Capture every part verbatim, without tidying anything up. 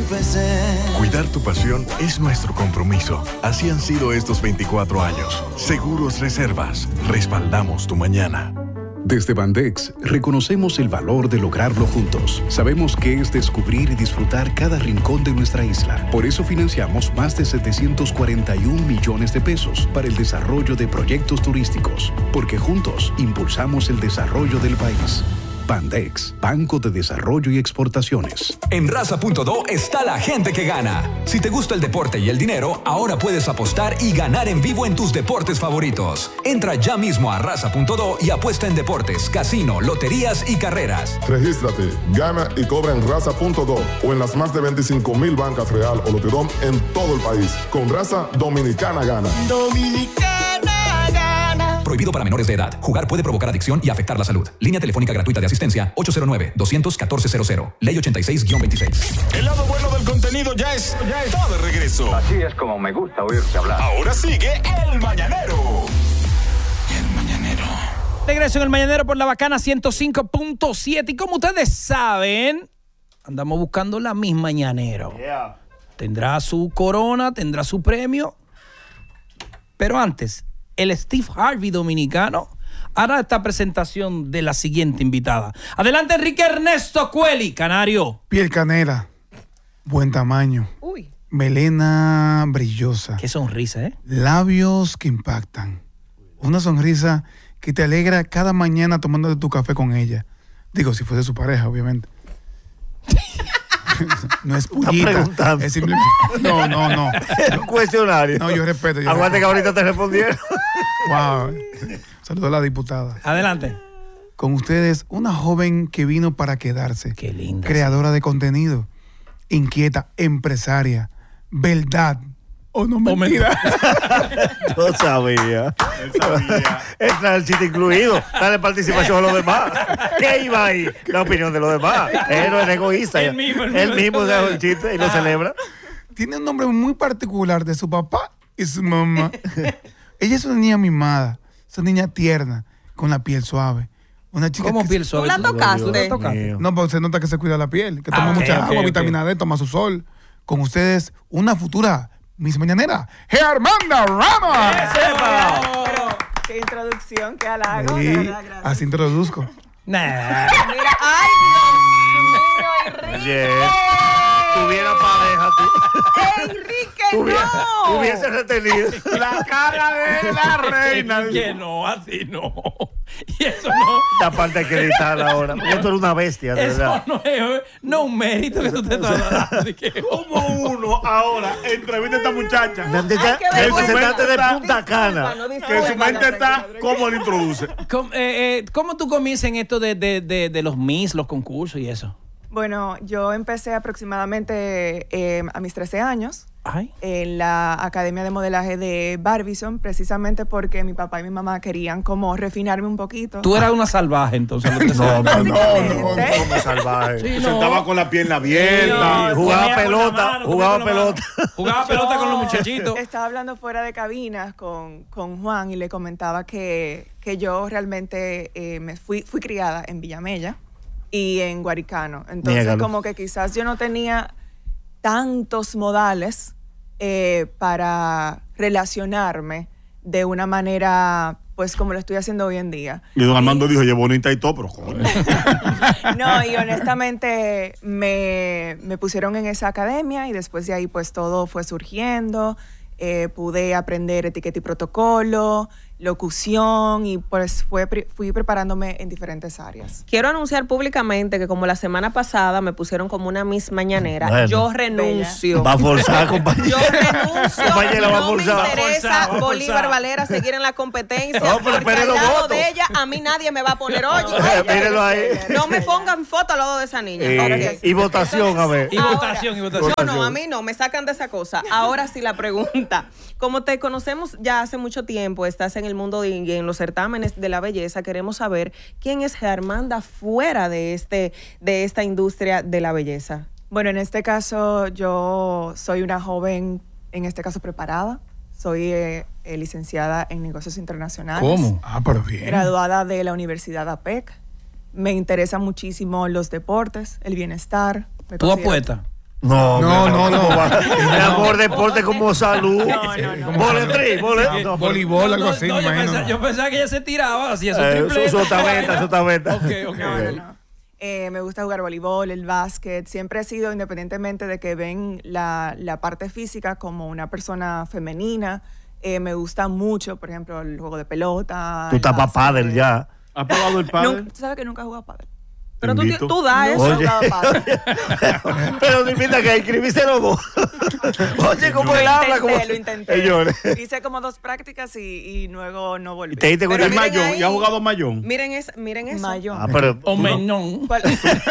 empecé. Cuidar tu pasión es nuestro compromiso. Así han sido estos veinticuatro años. Seguros Reservas, respaldamos tu mañana. Desde Bandex, reconocemos el valor de lograrlo juntos. Sabemos que es descubrir y disfrutar cada rincón de nuestra isla. Por eso financiamos más de setecientos cuarenta y un millones de pesos para el desarrollo de proyectos turísticos, porque juntos impulsamos el desarrollo del país. Bandex, Banco de Desarrollo y Exportaciones. En Raza punto do está la gente que gana. Si te gusta el deporte y el dinero, ahora puedes apostar y ganar en vivo en tus deportes favoritos. Entra ya mismo a Raza punto do y apuesta en deportes, casino, loterías y carreras. Regístrate, gana y cobra en Raza punto do o en las más de veinticinco mil bancas Real o Lotedom en todo el país. Con Raza, Dominicana gana. Dominicana gana. Prohibido para menores de edad. Jugar puede provocar adicción y afectar la salud. Línea telefónica gratuita de asistencia ocho cero nueve, dos uno cuatro cero cero. Ley ochenta y seis guión veintiséis. El lado bueno del contenido ya, es, ya está de regreso. Así es como me gusta oírte hablar. Ahora sigue El Mañanero. El Mañanero. Regreso en El Mañanero por la Bacana ciento cinco punto siete. Y como ustedes saben, andamos buscando la Miss Mañanero. Yeah. Tendrá su corona, tendrá su premio. Pero antes, el Steve Harvey dominicano hará esta presentación de la siguiente invitada. Adelante, Enrique Ernesto Cueli, canario. Piel canela, buen tamaño. Uy. Melena brillosa. Qué sonrisa, ¿eh? Labios que impactan. Una sonrisa que te alegra cada mañana tomándote tu café con ella. Digo, si fuese su pareja, obviamente. No es pullita. Es simplemente... No, no, no. Es un cuestionario. No, yo respeto. Yo Aguante respeto. que ahorita te respondieron. Wow. Saludos a la diputada. Adelante. Con ustedes, una joven que vino para quedarse. Qué linda. Creadora de contenido. Inquieta, empresaria. Verdad. O no mentira. Yo sabía. Él sabía. Entra el chiste incluido. Dale participación a los demás. ¿Qué iba ahí? La opinión de los demás. Él no es egoísta. Él mismo, él Él mismo. mismo se hace el chiste y lo Ah. celebra. Tiene un nombre muy particular de su papá y su mamá. Ella es una niña mimada. Es una niña tierna, con la piel suave. Una chica ¿Cómo que- piel suave? ¿Tú la tocaste? ¿Tú la tocaste? No, pero se nota que se cuida la piel, que toma Ah, ok, mucha ok, agua, ok. vitamina D, toma su sol. Con ustedes, una futura Miss Mañanera, Germanda Ramos. Pero, qué introducción, qué halago. Sí, de verdad, gracias. así introduzco. Nah. Mira, ay, Dios mío, Oye, Enrique. tuviera pareja tú. Enrique, Tuviera, no. hubiese retenido. La cara de la reina. Que no, así no. Y eso no. Esta parte hay que editarla ahora. Porque esto era una bestia, de Eso verdad. no es no un mérito que tú te estás dando. Así que- Como uno ahora entrevista a esta muchacha. Nante- Ay, qué El vergüenza. representante de Punta Disculpa, Cana. no, Que disculpa, su mente no, está tranquila, como lo introduce. ¿Cómo, eh, eh, ¿Cómo tú comienzas en esto de, de, de, de los Miss, los concursos y eso? Bueno, yo empecé aproximadamente eh, a mis trece años Ay. en la Academia de Modelaje de Barbizon, precisamente porque mi papá y mi mamá querían como refinarme un poquito. Tú eras una salvaje entonces. a los trece No, años. no, no, no, Básicamente. no me salvaje. Sí, Se no. sentaba con la pierna abierta. No, jugaba comía con la pelota, mano, comía jugaba con la mano. pelota. Jugaba pelota con los muchachitos. Estaba hablando fuera de cabinas con, con Juan y le comentaba que, que yo realmente eh, me fui, fui criada en Villamella y en Guaricano. Entonces, Niégalo. como que quizás yo no tenía tantos modales eh, para relacionarme de una manera, pues, como lo estoy haciendo hoy en día. Y don Armando dijo, oye, bonita y todo, pero joder. No, y honestamente me, me pusieron en esa academia y después de ahí pues todo fue surgiendo. Eh, pude aprender etiqueta y protocolo, locución y pues fue, pre- fui preparándome en diferentes áreas. Quiero anunciar públicamente que como la semana pasada me pusieron como una Miss Mañanera, Bueno. yo renuncio. Va a forzar, compañero. Yo renuncio. Compañera, va a no me forzar. interesa Va a forzar, va a Bolívar forzar. Valera seguir en la competencia No, pero porque espere al los lado votos. de ella a mí nadie me va a poner oye. Eh, Mírenlo ahí. No me pongan foto al lado de esa niña. Eh, Ok. y votación, a ver. Y Ahora- votación, y votación. No, no, a mí no, me sacan de esa cosa. Ahora sí la pregunta. Como te conocemos ya hace mucho tiempo, estás en el mundo de, y en los certámenes de la belleza, queremos saber quién es Germanda fuera de, este, de esta industria de la belleza. Bueno, en este caso yo soy una joven, en este caso preparada. Soy eh, eh, licenciada en negocios internacionales. ¿Cómo? Ah, pero bien. Graduada de la Universidad A P E C. Me interesan muchísimo los deportes, el bienestar. Me ¿Tú considero- apuestas? No, No, no, no. Mi amor, deporte como salud. No, no, no. Boletri, boletri. No, voleibol, algo así, No, me yo, imagino. pensaba, yo pensaba que ella se tiraba, hacía su Eh, tripleta. su- su tabeta, su tabeta. Ok, ok. No, no, no. Eh, me gusta jugar voleibol, el básquet. Siempre he sido, independientemente de que ven la, la parte física como una persona femenina, eh, me gusta mucho, por ejemplo, el juego de pelota. Tú el estás para básquet. pádel ya. ¿Has probado el Nunca- pádel? ¿Tú sabes que nunca he jugado pádel? Pero tú, invito. tú das Nunca eso. he Oye. jugado pádel. Pero te invita que escribiste los dos. Oye, ¿cómo Lo él habla? intenté, Como... lo intenté. Señores. Hice como dos prácticas y, y luego no volví. ¿Y te diste cuenta? Pero El miren mayón. ahí. ¿Y has jugado mayón? Miren, es, miren eso. Mayón. Ah, pero... O meñón. ¿Cuál?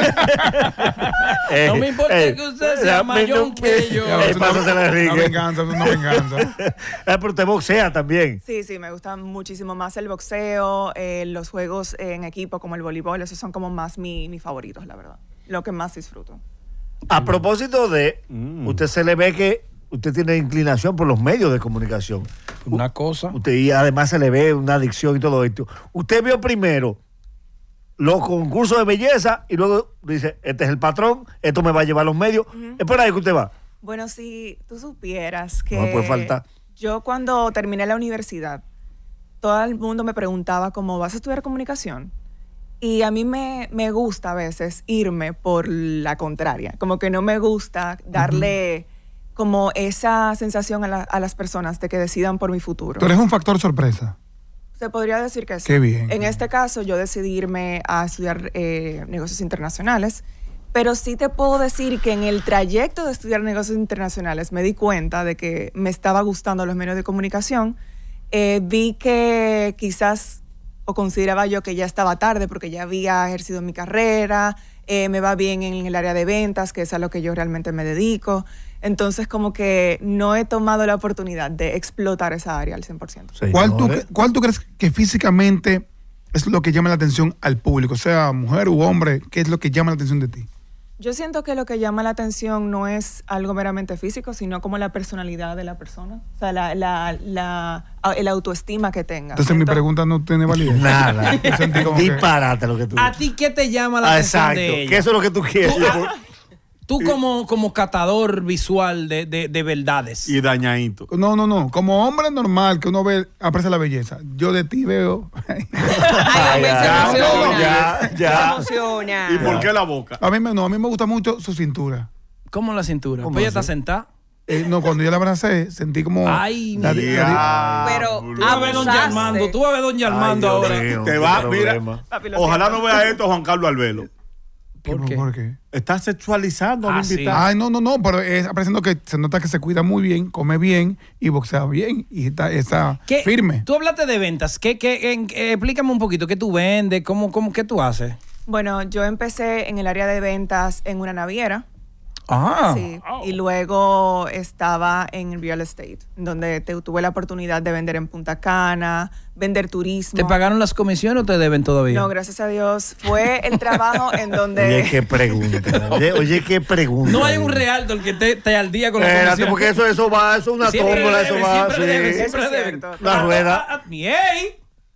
Eh, No me importa eh, que usted sea eh, mayor no- que yo. Ya, Eh, es una- pásasela, Enrique. Una venganza, es una venganza. Eh, pero te boxea también. Sí, sí, me gusta muchísimo más el boxeo, eh, los juegos en equipo como el voleibol, esos son como más mi- mis favoritos, la verdad. Lo que más disfruto. A propósito de, Mm. usted se le ve que usted tiene inclinación por los medios de comunicación. Una cosa. Usted y además se le ve una adicción y todo esto. Usted vio primero los concursos de belleza y luego dice, este es el patrón, esto me va a llevar a los medios. Es por ahí que usted va. Bueno, si tú supieras que No me puede faltar. yo cuando terminé la universidad, todo el mundo me preguntaba cómo vas a estudiar comunicación. Y a mí me, me gusta a veces irme por la contraria, como que no me gusta darle como esa sensación a, la- a las personas de que decidan por mi futuro. Tú eres un factor sorpresa. Se podría decir que sí. Qué bien. En este caso, yo decidí irme a estudiar eh, negocios internacionales, pero sí te puedo decir que en el trayecto de estudiar negocios internacionales me di cuenta de que me estaba gustando los medios de comunicación. Eh, vi que quizás, o consideraba yo que ya estaba tarde porque ya había ejercido mi carrera, eh, me va bien en el área de ventas, que es a lo que yo realmente me dedico. Entonces, como que no he tomado la oportunidad de explotar esa área al cien por ciento. ¿Cuál tú, Señores. ¿Cuál tú crees que físicamente es lo que llama la atención al público? Sea mujer u hombre, ¿qué es lo que llama la atención de ti? Yo siento que lo que llama la atención no es algo meramente físico, sino como la personalidad de la persona. O sea, la, la, la, el autoestima que tenga. Entonces mi pregunta no tiene validez. Nada. Yo sentí como que- Disparate lo que tú ¿A ti qué te llama la Ah, atención exacto. de ella? Que eso es lo que tú quieres. Tú, ah, tú como, como catador visual de, de, de verdades. Y dañadito. No, no, no. Como hombre normal que uno ve, aprecia la belleza. Yo de ti veo. Ay, Ay, hombre, se ya, emociona. ya, Se ya. emociona. ¿Y por qué la boca? A mí me, no, a mí me gusta mucho su cintura. ¿Cómo la cintura? ¿Cómo Pues ella así? está sentada. Eh, no, cuando yo la abracé, sentí como. Ay, la- la- Ya. Pero Tú vas a ver don abusaste. Armando, tú vas a ver don Armando Ay, Dios ahora. mío, Te qué va, mira. problema. Papi, lo Ojalá siento. no vea esto Juan Carlos Albelo. ¿Qué- ¿Por qué? ¿Por qué? Está sexualizando a Ah, la sí. invitada. Ay, no, no, no, pero es apreciando que se nota que se cuida muy bien, come bien y boxea bien y está, está ¿Qué- firme. Tú hablaste de ventas. ¿Qué, qué, en- eh, explícame un poquito. ¿Qué tú vendes? ¿Cómo, cómo, ¿Qué tú haces? Bueno, yo empecé en el área de ventas en una naviera. Ah. Sí, y luego estaba en real estate, donde te, tuve la oportunidad de vender en Punta Cana, vender turismo. ¿Te pagaron las comisiones o te deben todavía? No, gracias a Dios. Fue el trabajo en donde... Oye, qué pregunta. Oye, oye, qué pregunta. No hay un realtor que te, te al día con la Espérate, comisión. porque eso, eso va, eso es una Siempre tómbola, eso debe, va. siempre Sí. debe, siempre Eso es deben. cierto. La rueda. Ah, ah, ah, ¡Ey!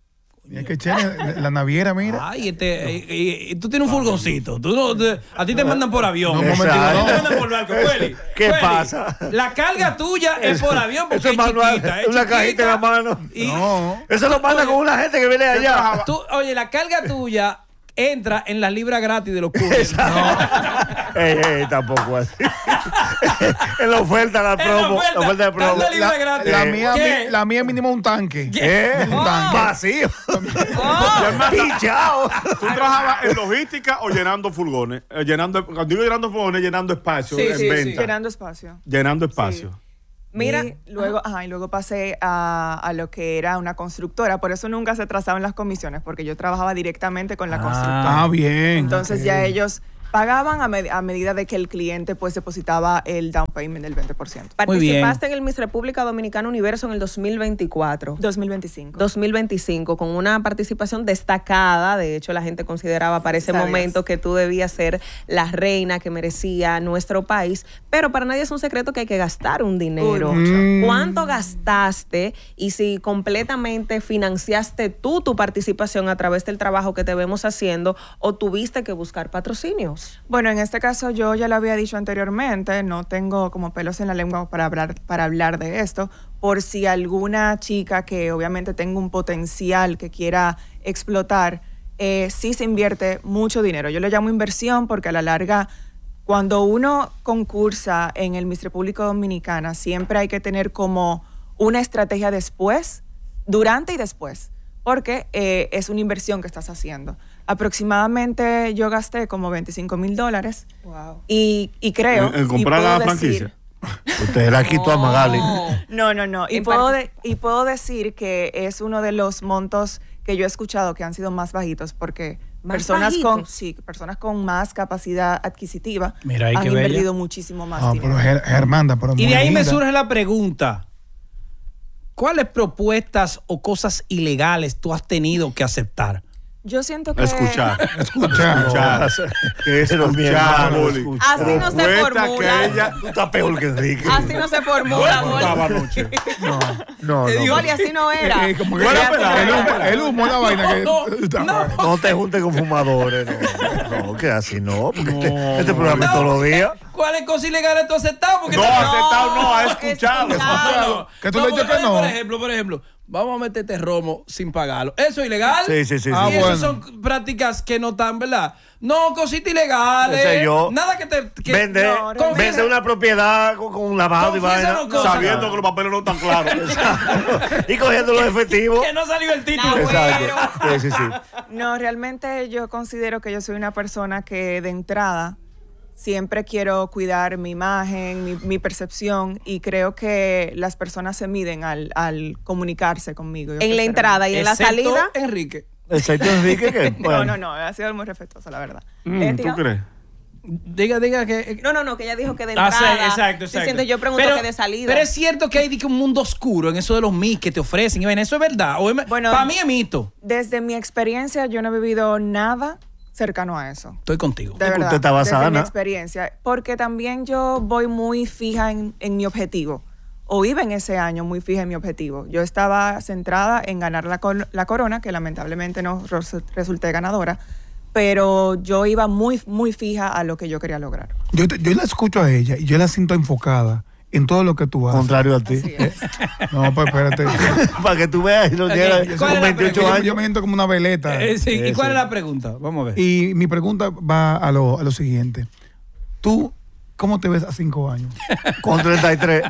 Y es que chévere, la naviera, mira. Ay, este, y- y- y tú tienes un furgoncito. Tú no, te- a ti te mandan por avión. No, un momentito, A ti no. te mandan por barco. Cueli, ¿Qué Cueli, pasa? La carga tuya es por avión porque Eso es es manual, chiquita. Es una chiquita. cajita en la mano. Y- No. Eso lo manda con una gente que viene de allá. Tú, oye, la carga tuya entra en las libras gratis de los cursos. Ey, ey, tampoco así. En la oferta, la En la promo. oferta, La oferta de promo. dale libre La, gratis. la Eh, mía, ¿qué? mi- la mía mínimo un tanque. ¿Qué? Un tanque. Vacío. Oh, Pichao. ¿Tú trabajabas en logística o llenando furgones? Eh, llenando, cuando digo llenando furgones, llenando espacio Sí, en sí, sí. venta. Llenando espacio. Llenando espacio. Mira. Y luego, ajá, y luego pasé a, a lo que era una constructora. Por eso nunca se trazaban las comisiones, porque yo trabajaba directamente con la constructora. Ah, bien. Entonces ok. ya ellos pagaban a, med- a medida de que el cliente pues depositaba el down payment del veinte por ciento. Muy bien. participaste en el Miss República Dominicana Universo en el dos mil veinticuatro. dos mil veinticinco. dos mil veinticinco, con una participación destacada. De hecho, la gente consideraba para ese Gracias a momento Dios. que tú debías ser la reina que merecía nuestro país. Pero para nadie es un secreto que hay que gastar un dinero. Uy, mucho. Mm. ¿Cuánto gastaste y si completamente financiaste tú tu participación a través del trabajo que te vemos haciendo o tuviste que buscar patrocinio? O más? Bueno, en este caso yo ya lo había dicho anteriormente, no tengo como pelos en la lengua para hablar, para hablar de esto, por si alguna chica que obviamente tenga un potencial que quiera explotar, eh, sí se invierte mucho dinero. Yo le llamo inversión porque a la larga, cuando uno concursa en el Miss República Dominicana, siempre hay que tener como una estrategia después, durante y después, porque eh, es una inversión que estás haciendo. Aproximadamente yo gasté como veinticinco mil dólares Wow. y, y creo... ¿En, en y comprar puedo la decir- franquicia? Usted la quitó a Magali. No, no, no. Y En puedo, parte- de- y puedo decir que es uno de los montos que yo he escuchado que han sido más bajitos porque ¿Más personas con, bajitos? sí, personas con más capacidad adquisitiva Mira ahí han qué bella. invertido muchísimo más Ah, dinero. pero Ger- Germanda, pero Y muy de ahí me linda. surge la pregunta. ¿Cuáles propuestas o cosas ilegales tú has tenido que aceptar? Yo siento que... Escuchar. Escuchar. Escuchar. Que es lo mi Escuchar, hermano, Boli. escucha. Así no se Propuesta formula. que ella- Tú estás peor que Enrique. Así no se formula, ¿Cómo Boli. estaba anoche? No, no, Te no. digo- Boli, así no era. Eh, eh, como que Bueno, el, pero- el humo, el humo, la vaina que. No, no. No te juntes con fumadores. No, no que así no. Porque No, este, este no. programa es todos los días. ¿Cuáles cosas ilegales tú has aceptado? Porque No, te- aceptado no, ha escuchado. escuchado. Que tú le dices porque, que no. Por ejemplo, por ejemplo, vamos a meterte romo sin pagarlo. ¿Eso es ilegal? Sí, sí, sí, Ah, sí. y Ah, esas bueno. son prácticas que no están, ¿verdad? No, cositas ilegales. Ese yo. Nada que te... Que, Vende, no, confiesa- vende una propiedad con, con un lavado y vaina. Confiésanos cosas. Sabiendo que los papeles no están claros. Y cogiendo los efectivos. Que no salió el título. Nah, Exacto. Sí, sí, sí. No, realmente yo considero que yo soy una persona que de entrada siempre quiero cuidar mi imagen, mi, mi percepción y creo que las personas se miden al, al comunicarse conmigo. y En la ofrecerme. entrada y en la Excepto salida. Enrique. Exacto, Enrique. Que, No, bueno. no, no, ha sido muy respetuosa, la verdad. Mm, Eh, ¿Tú tía, crees? Diga, diga que... No, no, no, que ella dijo que de Ah, entrada. sí, exacto, Sí, exacto. siento, yo pregunto pero, que de salida. Pero es cierto que hay de que un mundo oscuro en eso de los mis que te ofrecen. Y ven, ¿eso es verdad? O es- Bueno, para mí es mito. Desde mi experiencia yo no he vivido nada cercano a eso. Estoy contigo. De Es que verdad, usted estaba desde mi sana. experiencia. Porque también yo voy muy fija en, en mi objetivo. O iba en ese año muy fija en mi objetivo. Yo estaba centrada en ganar la, col- la corona, que lamentablemente no res- resulté ganadora. Pero yo iba muy, muy fija a lo que yo quería lograr. Yo, te- yo la escucho a ella y yo la siento enfocada en todo lo que tú haces. Contrario a ti. Así es. No, pues espérate. Para que tú veas y lo llegas ¿Cuál con es la veintiocho yo, años. yo me siento como una veleta. Eh, sí, ¿y Sí, cuál sí. es la pregunta? Vamos a ver. Y mi pregunta va a lo, a lo siguiente. Tú, ¿cómo te ves a cinco años? Con treinta y tres.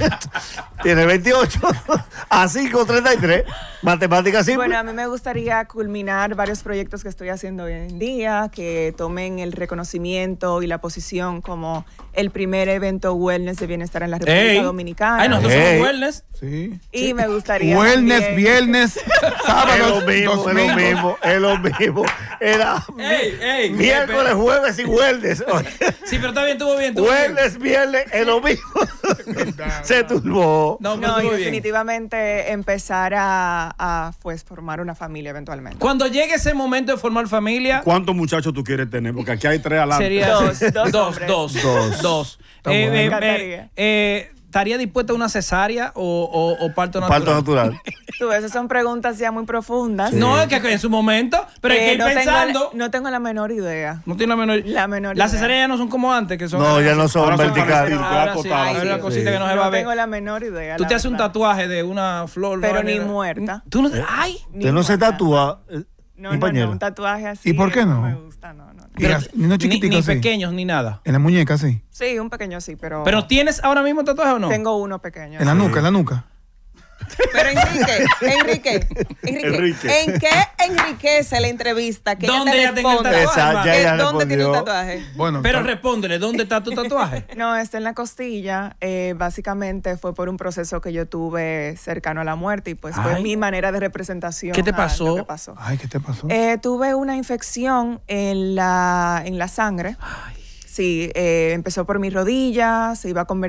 Tiene veintiocho. Así con treinta y tres. Matemáticas simple. Bueno, a mí me gustaría culminar varios proyectos que estoy haciendo hoy en día, que tomen el reconocimiento y la posición como el primer evento wellness de bienestar en la República Ey. Dominicana. Ay, nosotros Ey. somos wellness. Sí. Y me gustaría Wellness, también- viernes, Es sábado, lo mismo, es lo domingo. mismo, es lo mismo. Era Ey, ey, miércoles, jueves y jueves. Sí, pero está bien, estuvo bien. estuvo bien. Jueves, viernes, es lo mismo. Se turbó. No, pero No, y estuvo bien. definitivamente empezar a, a, pues, formar una familia eventualmente. Cuando llegue ese momento de formar familia, ¿Cuántos muchachos tú quieres tener? Porque aquí hay tres adelante. sería Dos, dos dos, hombres. dos, Dos. dos. Está Eh, bueno. eh, Me eh, encantaría. eh, ¿Estaría dispuesta a una cesárea o, o, o parto natural? Parto natural. Tú, esas son preguntas ya muy profundas. No, es que en su momento, pero hay Eh, que ir no tengo pensando. la- no tengo la menor idea. No tiene la menor. La menor Las idea. cesáreas ya no son como antes, que son. No, ya no son Ahora son verticales. para Ahora vestir, sí, total, hay así. una cosita Sí. que no se va a No ver. tengo la menor idea. Tú la te haces un verdad. tatuaje de una flor. Pero ¿no? ni muerta. Tú no. ¡Ay! Ni Usted no se muerta. tatúa, eh, No, no, compañera. no, un tatuaje así. ¿Y por qué no? me gusta, no, no. no. Y las- ni unos Ni, chiquititos ni así. pequeños ni nada. En la muñeca, sí. Sí, un pequeño sí, pero. ¿Pero tienes ahora mismo tatuaje o no? Tengo uno pequeño. En la nuca, en la nuca. Pero Enrique, Enrique, Enrique, Enrique. ¿en qué enriquece la entrevista? Que ¿Dónde ella ella te tenga el responda? tatuaje, Esa, hermano? ya ¿Qué- ella ¿Dónde tiene un respondió. tatuaje? Bueno, Pero está- respóndele, ¿dónde está tu tatuaje? No, está en la costilla. Eh, básicamente fue por un proceso que yo tuve cercano a la muerte y pues fue Ay. mi manera de representación. ¿Qué te a pasó? lo que pasó. Ay, ¿qué te pasó? Eh, tuve una infección en la, en la sangre. Sí, eh, empezó por mi rodilla, se iba a convertir